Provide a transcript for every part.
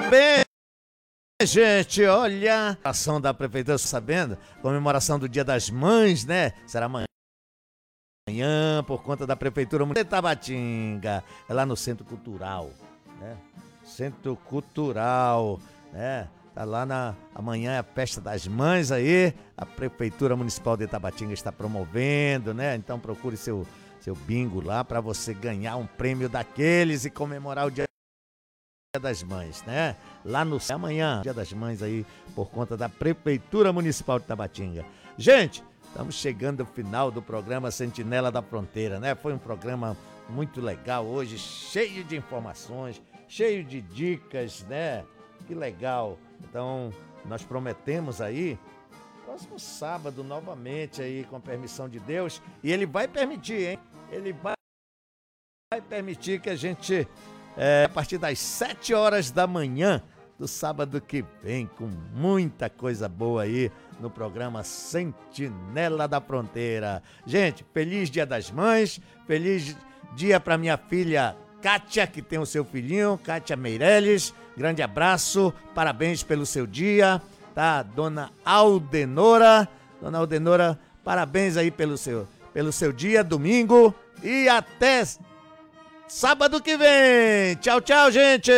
bem, gente, olha, a ação da prefeitura, sabendo, comemoração do Dia das Mães, né? Será amanhã, por conta da prefeitura de Tabatinga, é lá no Centro Cultural, né? Centro Cultural, né? Tá lá amanhã é a festa das mães aí, a prefeitura municipal de Tabatinga está promovendo, né? Então procure seu bingo lá para você ganhar um prêmio daqueles e comemorar o Dia das Mães, né? Lá no amanhã, Dia das Mães aí, por conta da Prefeitura Municipal de Tabatinga. Gente, estamos chegando ao final do programa Sentinela da Fronteira, né? Foi um programa muito legal hoje, cheio de informações, cheio de dicas, né? Que legal. Então, nós prometemos aí, próximo sábado, novamente aí, com a permissão de Deus, e Ele vai permitir, hein? Ele vai permitir que a gente... a partir das 7 horas da manhã do sábado que vem, com muita coisa boa aí no programa Sentinela da Fronteira. Gente, feliz Dia das Mães, feliz dia para minha filha Kátia, que tem o seu filhinho, Kátia Meirelles. Grande abraço, parabéns pelo seu dia, tá? Dona Aldenora, parabéns aí pelo seu dia, domingo, e até sábado que vem. Tchau, tchau, gente!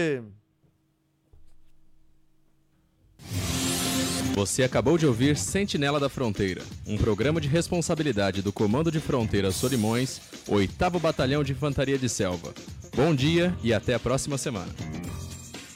Você acabou de ouvir Sentinela da Fronteira, um programa de responsabilidade do Comando de Fronteira Solimões, 8º Batalhão de Infantaria de Selva. Bom dia e até a próxima semana.